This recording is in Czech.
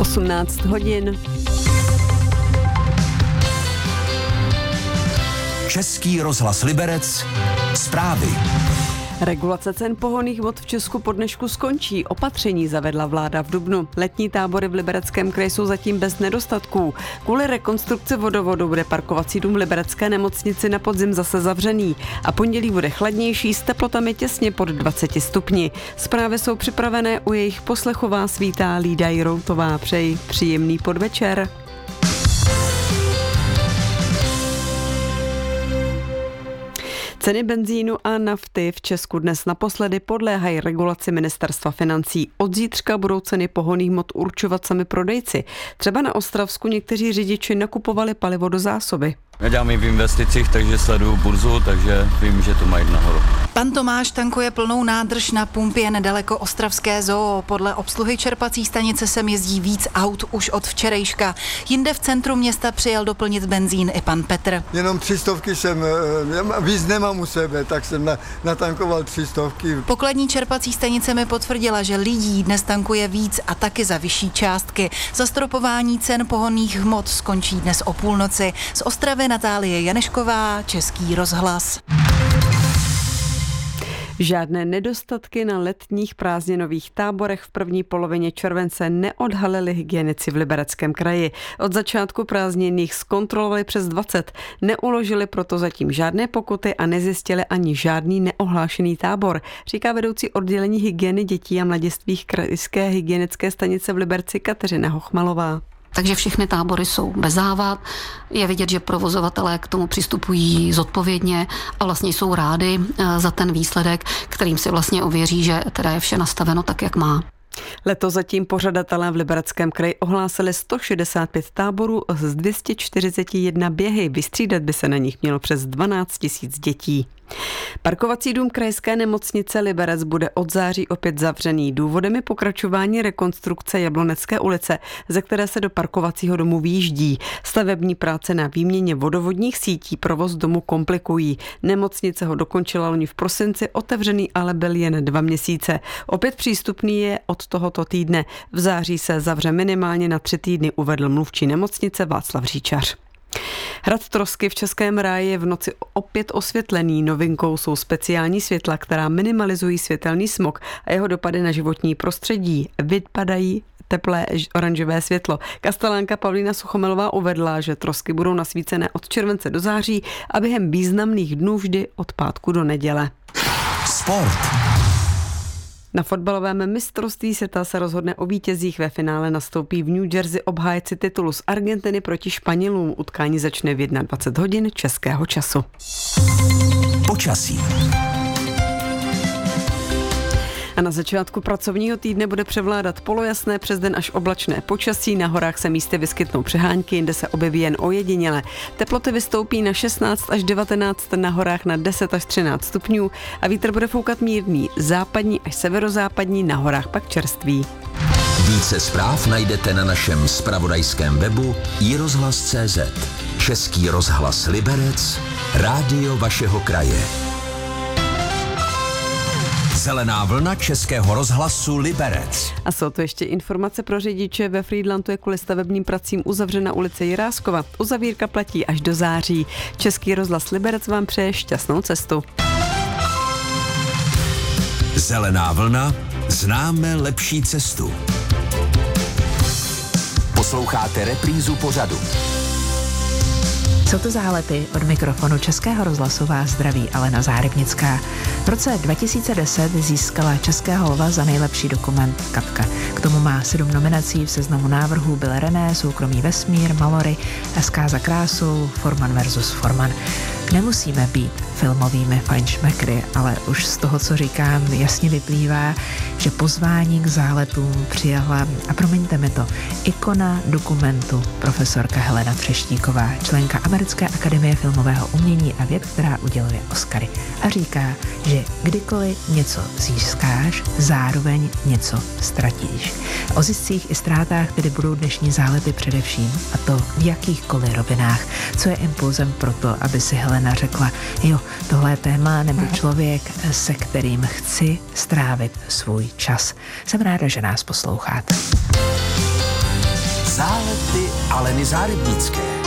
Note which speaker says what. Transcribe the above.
Speaker 1: 18 hodin.
Speaker 2: Český rozhlas Liberec. Zprávy.
Speaker 1: Regulace cen pohonných hmot v Česku po dnešku skončí. Opatření zavedla vláda v dubnu. Letní tábory v Libereckém kraji jsou zatím bez nedostatků. Kvůli rekonstrukci vodovodu bude parkovací dům v Liberecké nemocnici na podzim zase zavřený. A pondělí bude chladnější s teplotami těsně pod 20 stupni. Zprávy jsou připravené, u jejich poslechu vás vítá Lída Jiroutová. Přeji příjemný podvečer. Ceny benzínu a nafty v Česku dnes naposledy podléhají regulaci Ministerstva financí. Od zítřka budou ceny pohonných hmot určovat sami prodejci. Třeba na Ostravsku někteří řidiči nakupovali palivo do zásoby.
Speaker 3: Já dělám i v investicích, takže sleduju burzu, takže vím, že to mají nahoru.
Speaker 4: Pan Tomáš tankuje plnou nádrž na pumpě nedaleko Ostravské zoo. Podle obsluhy čerpací stanice sem jezdí víc aut už od včerejška. Jinde v centru města přijel doplnit benzín i pan Petr.
Speaker 5: Jenom 300 jsem, víc nemám u sebe, tak jsem natankoval 300.
Speaker 4: Pokladní čerpací stanice mi potvrdila, že lidí dnes tankuje víc a taky za vyšší částky. Zastropování cen pohonných hmot skončí dnes o půlnoci. Z Ostravy Natálie Janešková, Český rozhlas.
Speaker 1: Žádné nedostatky na letních prázdninových táborech v první polovině července neodhalili hygienici v Libereckém kraji. Od začátku prázdninných zkontrolovali přes 20. Neuložili proto zatím žádné pokuty a nezjistili ani žádný neohlášený tábor, říká vedoucí oddělení hygieny dětí a mladistvých krajské hygienické stanice v Liberci Kateřina Hochmalová.
Speaker 6: Takže všechny tábory jsou bez závad. Je vidět, že provozovatelé k tomu přistupují zodpovědně a vlastně jsou rádi za ten výsledek, kterým si vlastně ověří, že teda je vše nastaveno tak, jak má.
Speaker 1: Letos zatím pořadatelé v Libereckém kraji ohlásili 165 táborů z 241 běhy. Vystřídat by se na nich mělo přes 12 000 dětí. Parkovací dům krajské nemocnice Liberec bude od září opět zavřený. Důvodem je pokračování rekonstrukce Jablonecké ulice, ze které se do parkovacího domu výjíždí. Stavební práce na výměně vodovodních sítí provoz domu komplikují. Nemocnice ho dokončila loni v prosinci, otevřený ale byl jen 2 měsíce. Opět přístupný je od tohoto týdne. V září se zavře minimálně na 3 týdny, uvedl mluvčí nemocnice Václav Říčař. Hrad Trosky v Českém ráji je v noci opět osvětlený. Novinkou jsou speciální světla, která minimalizují světelný smog a jeho dopady na životní prostředí. Vypadají teplé oranžové světlo. Kastelánka Pavlína Suchomelová uvedla, že Trosky budou nasvícené od července do září a během významných dnů vždy od pátku do neděle.
Speaker 2: Sport.
Speaker 1: Na fotbalovém mistrovství světa se rozhodne o vítězích. Ve finále nastoupí v New Jersey obhájci titulu z Argentiny proti Španělům. Utkání začne v 21 hodin českého času.
Speaker 2: Počasí.
Speaker 1: A na začátku pracovního týdne bude převládat polojasné přes den až oblačné počasí. Na horách se místy vyskytnou přehánky, jinde se objeví jen ojediněle. Teploty vystoupí na 16 až 19, na horách na 10 až 13 stupňů a vítr bude foukat mírný, západní až severozápadní, na horách pak čerstvý.
Speaker 2: Více zpráv najdete na našem zpravodajském webu iRozhlas.cz. Český rozhlas Liberec, rádio vašeho kraje. Zelená vlna Českého rozhlasu Liberec.
Speaker 1: A jsou to ještě informace pro řidiče. Ve Frýdlantu je kvůli stavebním pracím uzavřena ulice Jiráskova. Uzavírka platí až do září. Český rozhlas Liberec vám přeje šťastnou cestu.
Speaker 2: Zelená vlna, známe lepší cestu. Posloucháte reprízu pořadu.
Speaker 7: Jsou to Zálety, od mikrofonu Českého rozhlasu vás zdraví Alena Zárybnická. V roce 2010 získala Českého lva za nejlepší dokument Katka. K tomu má 7 nominací v seznamu návrhů byl René, Soukromý vesmír, Malory, SK za krásu, Forman versus Forman. Nemusíme být filmovými fajnšmekry, ale už z toho, co říkám, jasně vyplývá, že pozvání k Záletům přijala, a promiňte mi to, ikona dokumentu profesorka Helena Třeštíková, členka Americké akademie filmového umění a věd, která uděluje Oscary. A říká, že kdykoliv něco získáš, zároveň něco ztratíš. O ziscích i ztrátách tedy budou dnešní Zálety především, a to v jakýchkoliv rovinách. Co je impulzem pro to, aby si Helena řekla, jo, tohle je téma nebo člověk, se kterým chci strávit svůj čas. Jsem ráda, že nás posloucháte.
Speaker 2: Zálety Aleny Zárybnické.